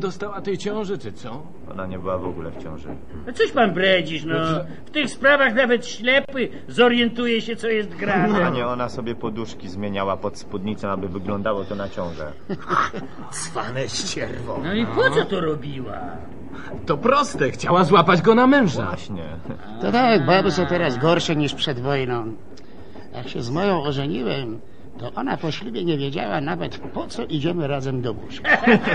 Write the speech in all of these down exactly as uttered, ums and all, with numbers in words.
dostała tej ciąży, czy co? Ona nie była w ogóle w ciąży. No coś pan bredzisz, no. W tych sprawach nawet ślepy zorientuje się, co jest grane. Panie, ona sobie poduszki zmieniała pod spódnicę, aby wyglądało to na ciążę. Cwane ścierwo. No i po co to robiła? To proste, chciała złapać go na męża. Właśnie. To tak, baby są teraz gorsze niż przed wojną. Jak się z moją ożeniłem, to ona po ślubie nie wiedziała nawet, po co idziemy razem do łóżka.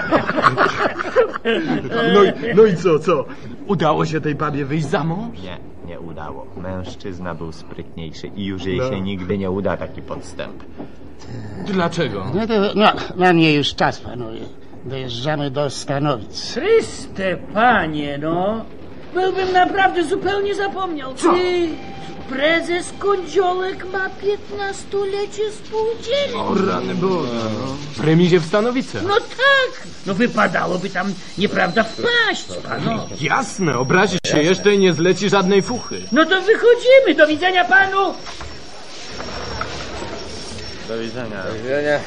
No i, no i co, co? Udało się tej babie wyjść za mąż? Nie, nie udało. Mężczyzna był sprytniejszy i już jej No. się nigdy nie uda taki podstęp. Dlaczego? No to no, na mnie już czas, panowie. Dojeżdżamy do Stanowic. Chryste, panie, no. Byłbym naprawdę zupełnie zapomniał. Ty, prezes Kądziolek ma piętnastolecie spółdzielni. O rany Boże, no. W remizie w Stanowice. No tak, no wypadałoby tam, nieprawda, wpaść, pano. Jasne, obrazisz się jeszcze i nie zleci żadnej fuchy. No to wychodzimy, do widzenia panu. Do widzenia. Do widzenia.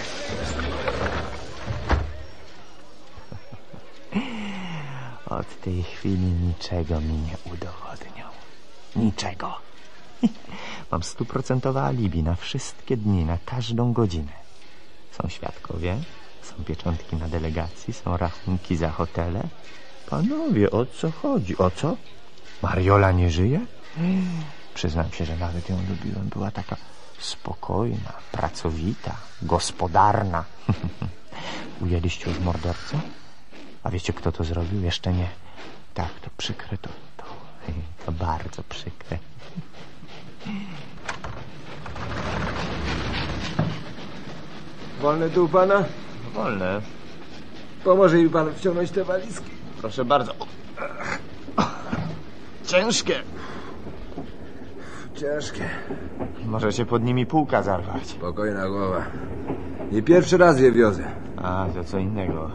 Od tej chwili niczego mi nie udowodnią. Niczego. Mam stuprocentowe alibi na wszystkie dni, na każdą godzinę. Są świadkowie, są pieczątki na delegacji, są rachunki za hotele. Panowie, o co chodzi? O co? Mariola nie żyje? Przyznam się, że nawet ją lubiłem. Była taka spokojna, pracowita, gospodarna. Ujęliście już mordercę? A wiecie, kto to zrobił? Jeszcze nie. Tak, to przykre, to, to, to bardzo przykre. Wolne tu u pana? Wolne. Pomoże mi pan wciągnąć te walizki? Proszę bardzo. Ciężkie. Ciężkie. Może się pod nimi półka zarwać. Spokojna głowa. Nie pierwszy raz je wiozę. A, to co innego.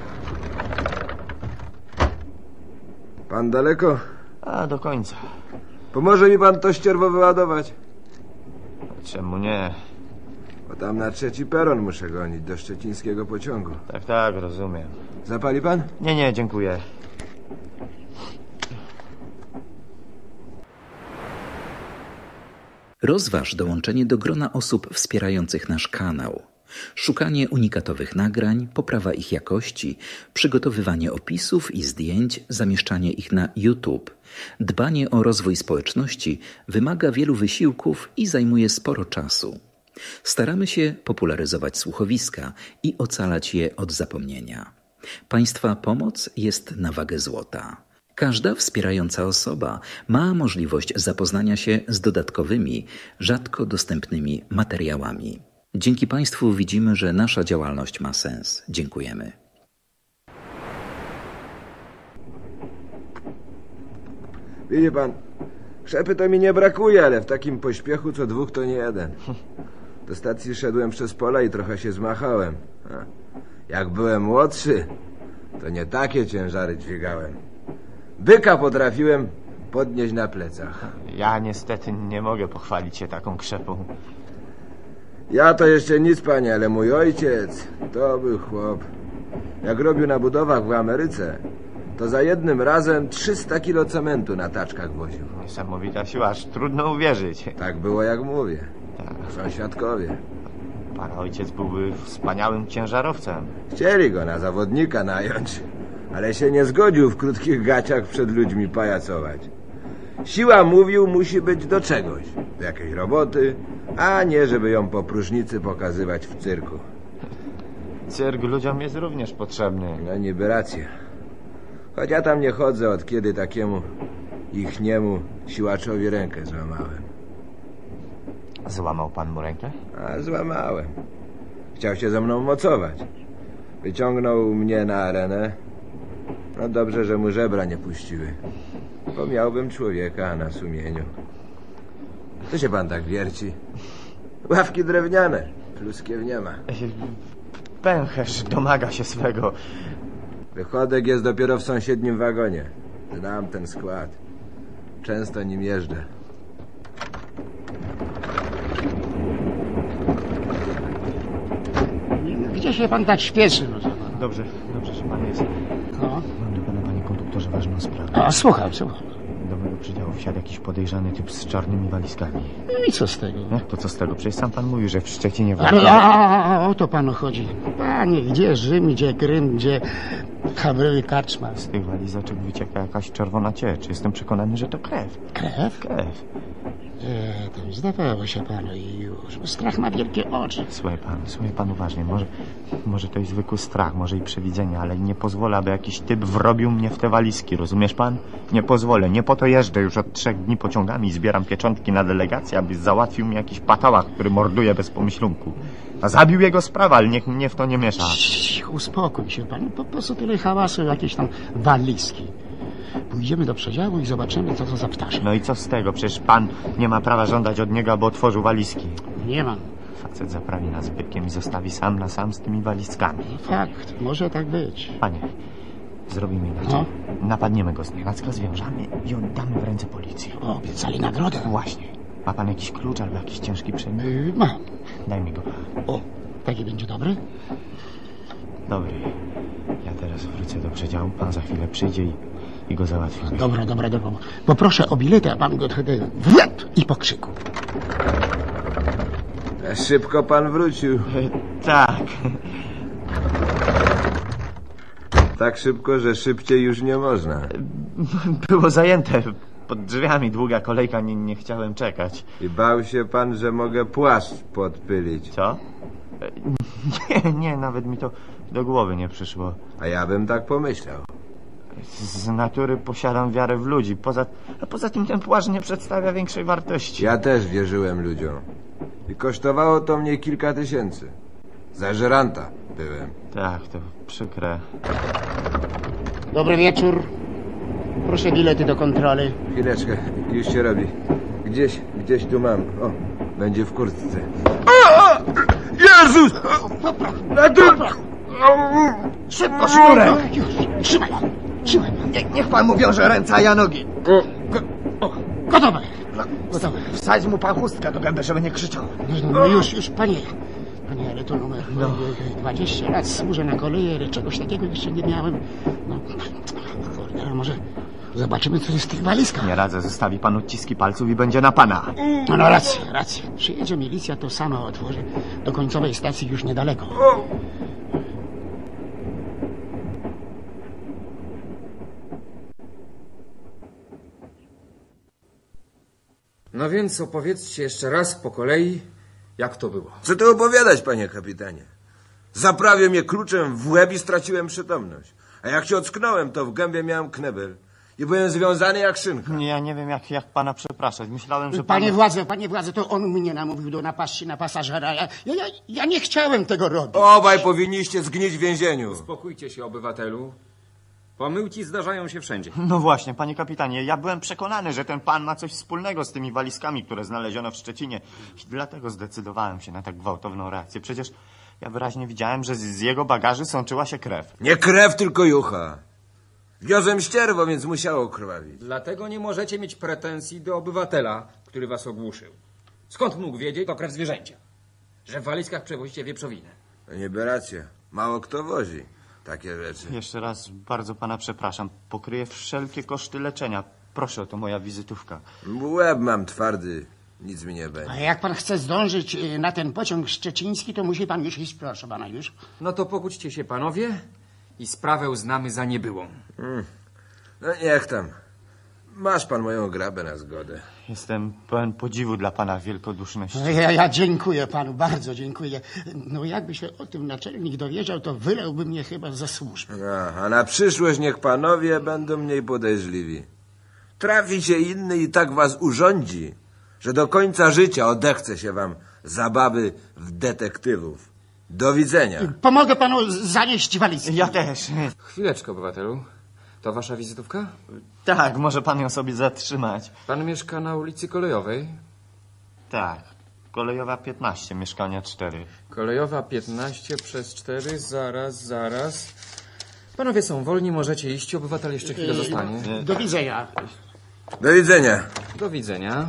Pan daleko? A, do końca. Pomoże mi pan to ścierwo wyładować? Czemu nie? Bo tam na trzeci peron muszę gonić do szczecińskiego pociągu. Tak, tak, rozumiem. Zapali pan? Nie, nie, dziękuję. Rozważ dołączenie do grona osób wspierających nasz kanał. Szukanie unikatowych nagrań, poprawa ich jakości, przygotowywanie opisów i zdjęć, zamieszczanie ich na YouTube. Dbanie o rozwój społeczności wymaga wielu wysiłków i zajmuje sporo czasu. Staramy się popularyzować słuchowiska i ocalać je od zapomnienia. Państwa pomoc jest na wagę złota. Każda wspierająca osoba ma możliwość zapoznania się z dodatkowymi, rzadko dostępnymi materiałami. Dzięki Państwu widzimy, że nasza działalność ma sens. Dziękujemy. Widzi pan, krzepy to mi nie brakuje, ale w takim pośpiechu co dwóch to nie jeden. Do stacji szedłem przez pola i trochę się zmachałem. A, jak byłem młodszy, to nie takie ciężary dźwigałem. Byka potrafiłem podnieść na plecach. Ja niestety nie mogę pochwalić się taką krzepą. Ja to jeszcze nic, panie, ale mój ojciec to był chłop. Jak robił na budowach w Ameryce, to za jednym razem trzysta kilo cementu na taczkach woził. Niesamowita siła, aż trudno uwierzyć. Tak było, jak mówię. Tak. Są świadkowie. Pan ojciec byłby wspaniałym ciężarowcem. Chcieli go na zawodnika nająć, ale się nie zgodził w krótkich gaciach przed ludźmi pajacować. Siła, mówił, musi być do czegoś, do jakiejś roboty, a nie żeby ją po próżnicy pokazywać w cyrku. Cyrk ludziom jest również potrzebny. No niby rację. Choć ja tam nie chodzę, od kiedy takiemu ichniemu siłaczowi rękę złamałem. Złamał pan mu rękę? A złamałem. Chciał się ze mną mocować. Wyciągnął mnie na arenę. No dobrze, że mu żebra nie puściły. Bo miałbym człowieka na sumieniu. Co się pan tak wierci? Ławki drewniane. Pluskiew nie ma. Pęcherz domaga się swego. Wychodek jest dopiero w sąsiednim wagonie. Znam ten skład. Często nim jeżdżę. Gdzie się pan tak śpieszy? No, Dobrze, dobrze, że pan jest. No, słucham, słucham. Do mego przydziału wsiadł jakiś podejrzany typ z czarnymi walizkami. I co z tego? Jak to co z tego? Przecież sam pan mówił, że w Szczecinie... Ale a, a, a, o to panu chodzi. Panie, gdzie Rzym, gdzie Krym, gdzie Habryły Karczma? Z tych walizeczek wycieka jakaś czerwona ciecz. Jestem przekonany, że to krew. Krew? Krew. E, to już zdawało się panu i już. Bo strach ma wielkie oczy. Słuchaj pan, słuchaj pan uważnie. Może, może to i zwykły strach, może i przewidzenie, ale nie pozwolę, aby jakiś typ wrobił mnie w te walizki. Rozumiesz pan? Nie pozwolę. Nie po to jeżdżę już od trzech dni pociągami i zbieram pieczątki na delegację, aby załatwił mi jakiś patałach, który morduje bez pomyślunku. A zabił jego sprawę, ale niech mnie w to nie miesza. Cii, uspokój się pan. Po prostu tyle hałasu, jakieś tam walizki. Pójdziemy do przedziału i zobaczymy, co to za ptaszek. No i co z tego? Przecież pan nie ma prawa żądać od niego, aby otworzył walizki. Nie mam. Facet zaprawi nas bykiem i zostawi sam na sam z tymi walizkami. Fakt, może tak być. Panie, zrobimy inaczej. No. Napadniemy go z nienacka, zwiążamy i oddamy w ręce policji. O, obiecali nagrodę. Właśnie. Ma pan jakiś klucz albo jakiś ciężki przedmiot? Y, mam. Daj mi go. O, taki będzie dobry? Dobry. Ja teraz wrócę do przedziału, pan za chwilę przyjdzie i, i go załatwimy. Dobra, dobra, dobra. Poproszę o bilety, a pan go wtedy w łeb i po krzyku. Szybko pan wrócił. Tak. Tak szybko, że szybciej już nie można. Było zajęte. Pod drzwiami długa kolejka, nie, nie chciałem czekać. I bał się pan, że mogę płaszcz podpylić. Co? Nie, nie, nawet mi to do głowy nie przyszło. A ja bym tak pomyślał. Z natury posiadam wiarę w ludzi. Poza, a poza tym ten płaszcz nie przedstawia większej wartości. Ja też wierzyłem ludziom. I kosztowało to mnie kilka tysięcy. Za żeranta byłem. Tak, to przykre. Dobry wieczór. Proszę bilety do kontroli. Chwileczkę, już się robi. Gdzieś, gdzieś tu mam. O, będzie w kurtce. Jezus! Na dół! Szybko, szybko! Już, trzymaj, trzymaj. Nie, niech pan mu wiąże ręce, a ja nogi. O, gotowe. Gotowe. Wsadź mu pan chustkę do gęby, żeby nie krzyczał. No, no już, już, panie. Panie, ale to numer no. dwadzieścia lat służę na kolei, ale czegoś takiego jeszcze nie miałem. No, kurde, ale może zobaczymy, co jest w tych walizkach. Nie radzę, zostawi pan odciski palców i będzie na pana. No, no racja, racja. Przyjedzie milicja, to sama otworzy. Do końcowej stacji już niedaleko. No więc opowiedzcie jeszcze raz po kolei, jak to było. Co tu opowiadać, panie kapitanie? Zaprawił mnie kluczem w łeb i straciłem przytomność. A jak się ocknąłem, to w gębie miałem knebel. I byłem związany jak szynka. Nie, ja nie wiem, jak, jak pana przepraszać. Myślałem, że pan... Panie władze, panie władze, to on mnie namówił do napaści na pasażera. Ja, ja, ja, ja nie chciałem tego robić. Obaj powinniście zgnić w więzieniu. Uspokójcie się, obywatelu. Pomyłki zdarzają się wszędzie. No właśnie, panie kapitanie, ja byłem przekonany, że ten pan ma coś wspólnego z tymi walizkami, które znaleziono w Szczecinie. I dlatego zdecydowałem się na tak gwałtowną reakcję. Przecież ja wyraźnie widziałem, że z, z jego bagaży sączyła się krew. Nie krew, tylko jucha. Wiozłem ścierwo, więc musiało krwawić. Dlatego nie możecie mieć pretensji do obywatela, który was ogłuszył. Skąd mógł wiedzieć, to krew zwierzęcia? Że w walizkach przewozicie wieprzowinę. No niby racja. Mało kto wozi takie rzeczy. Jeszcze raz bardzo pana przepraszam. Pokryję wszelkie koszty leczenia. Proszę, to moja wizytówka. Łeb mam twardy. Nic mi nie A będzie. jak pan chce zdążyć na ten pociąg szczeciński, to musi pan już iść, proszę pana, już. No to pogódźcie się, panowie, i sprawę uznamy za niebyłą. Hmm. No niech tam. Masz pan moją grabę na zgodę. Jestem pełen podziwu dla pana wielkoduszności. No ja, ja dziękuję panu, bardzo dziękuję. No jakby się o tym naczelnik dowiedział, to wylałby mnie chyba ze służby. No, a na przyszłość niech panowie będą mniej podejrzliwi. Trafi się inny i tak was urządzi, że do końca życia odechce się wam zabawy w detektywów. Do widzenia. Pomogę panu zanieść walizki. Ja też. Chwileczkę, obywatelu. To wasza wizytówka? Tak, może pan ją sobie zatrzymać. Pan mieszka na ulicy Kolejowej? Tak. Kolejowa piętnaście, mieszkania cztery. Kolejowa piętnaście przez cztery, zaraz, zaraz. Panowie są wolni, możecie iść, obywatel jeszcze chwilę zostanie. Do widzenia. Do widzenia. Do widzenia.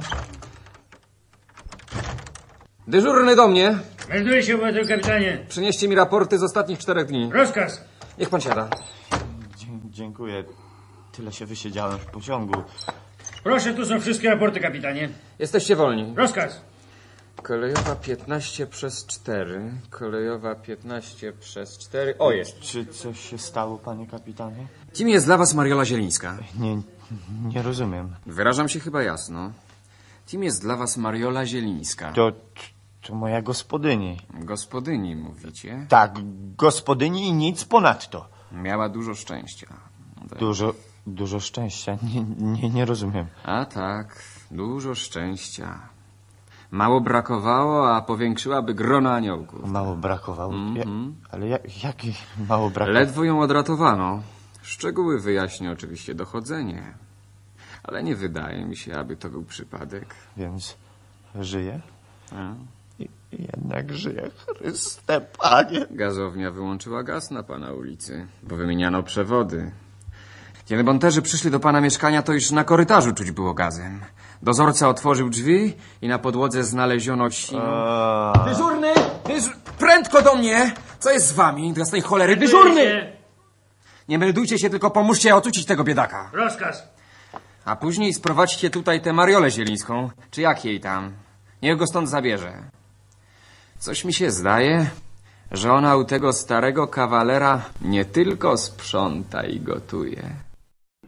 Dyżurny do mnie. Melduję się, obywatelu kapitanie. Przynieście mi raporty z ostatnich czterech dni. Rozkaz. Niech pan siada. Dzie- dziękuję. Tyle się wysiedziałem w pociągu. Proszę, tu są wszystkie raporty, kapitanie. Jesteście wolni. Rozkaz. Kolejowa piętnaście przez cztery. Kolejowa piętnaście przez cztery. O, jest. Czy coś się stało, panie kapitanie? Kim jest dla was Mariola Zielińska? Nie, nie rozumiem. Wyrażam się chyba jasno. Kim jest dla was Mariola Zielińska? To, to moja gospodyni. Gospodyni, mówicie? Tak, gospodyni i nic ponadto. Miała dużo szczęścia. Dużo, dużo szczęścia. Nie, nie, nie rozumiem. A tak, dużo szczęścia. Mało brakowało, a powiększyłaby grono aniołków. Mało brakowało. Mm-hmm. Ja, ale jak, jak mało brakowało? Ledwo ją odratowano. Szczegóły wyjaśni oczywiście dochodzenie. Ale nie wydaje mi się, aby to był przypadek. Więc żyje? A? I, jednak żyje. Chryste, panie. Gazownia wyłączyła gaz na pana ulicy, bo wymieniano przewody. Kiedy monterzy przyszli do pana mieszkania, to już na korytarzu czuć było gazem. Dozorca otworzył drzwi i na podłodze znaleziono siną... A... Dyżurny! Dyż... Prędko do mnie! Co jest z wami? Do jasnej cholery! Dyżurny! Nie meldujcie się, tylko pomóżcie ocucić tego biedaka. Rozkaz. A później sprowadźcie tutaj tę Mariolę Zielińską. Czy jak jej tam? Niech go stąd zabierze. Coś mi się zdaje, że ona u tego starego kawalera nie tylko sprząta i gotuje.